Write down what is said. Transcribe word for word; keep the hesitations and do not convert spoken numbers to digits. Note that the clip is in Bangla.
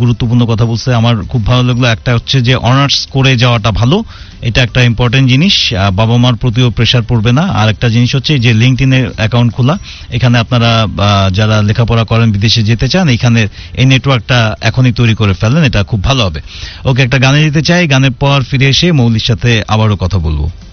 গুরুত্বপূর্ণ কথা বলছে, আমার খুব ভালো লাগলো। একটা হচ্ছে যে অনার্স করে যাওয়াটা ভালো, এটা একটা ইম্পর্টেন্ট জিনিস, বাবা মার প্রতিও প্রেশার পড়বে না। আর একটা জিনিস হচ্ছে যে লিঙ্কডইনের অ্যাকাউন্ট খোলা, এখানে আপনারা যারা লেখাপড়া করেন বিদেশে যেতে চান, এখানে এই নেটওয়ার্কটা এখনই তৈরি করে ফেলেন, এটা খুব ভালো হবে। ওকে, একটা গানে যেতে চাই, গানের পর ফিরে এসে মৌলির সাথে আবারও কথা বলবো।